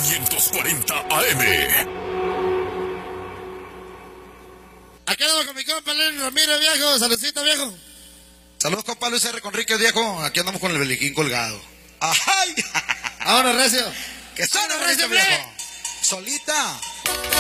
540 AM. Acá andamos con mi compa Lenny Ramírez, viejo. Saludcita, viejo. Saludos, compa Luis R. Conríquez, viejo. Aquí andamos con el beliquín colgado. ¡Ay! Ahora, recio. ¡Que suena, recio, viejo! Solita.